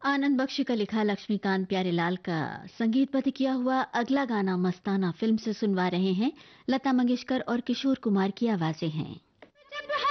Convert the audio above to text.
आनंद बख्शी का लिखा लक्ष्मीकांत प्यारेलाल का संगीतबद्ध किया हुआ अगला गाना मस्ताना फिल्म से सुनवा रहे हैं। लता मंगेशकर और किशोर कुमार की आवाजें हैं।